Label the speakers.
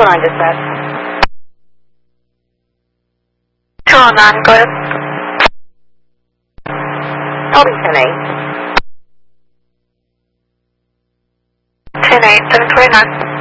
Speaker 1: 209 dispatch.
Speaker 2: 209, go ahead.
Speaker 1: Toby 10-8.
Speaker 2: 10-8, 729.